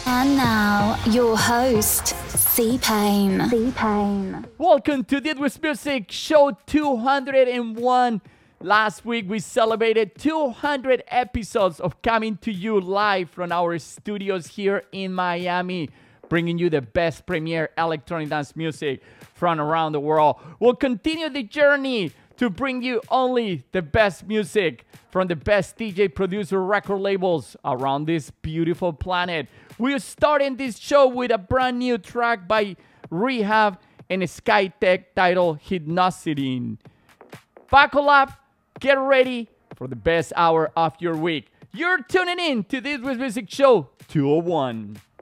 And now, your host, C-Pain. C-Pain. Welcome to Did With Music, show 201. Last week, we celebrated 200 episodes of coming to you live from our studios here in Miami, bringing you the best premier electronic dance music from around the world. We'll continue the journey to bring you only the best music from the best DJ, producer, record labels around this beautiful planet. We're starting this show with a brand new track by Rehab and Skytech titled Hypnosidine. Buckle up, get ready for the best hour of your week. You're tuning in to This Was Music Show 201.